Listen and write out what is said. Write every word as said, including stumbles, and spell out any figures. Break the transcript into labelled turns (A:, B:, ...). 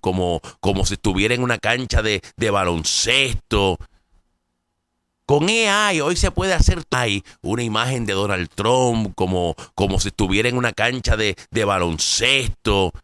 A: como, como si estuviera en una cancha de, de baloncesto. Con A I hoy se puede hacer hay una imagen de Donald Trump como, como si estuviera en una cancha de, de baloncesto.